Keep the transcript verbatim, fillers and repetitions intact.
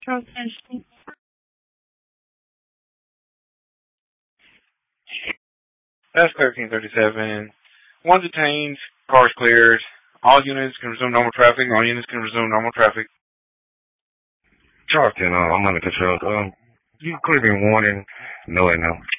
That's thirteen thirty-seven. One detained. Cars cleared. All units can resume normal traffic. All units can resume normal traffic. Charleston, uh, I'm under control. Um, you could have been warning. No, I know.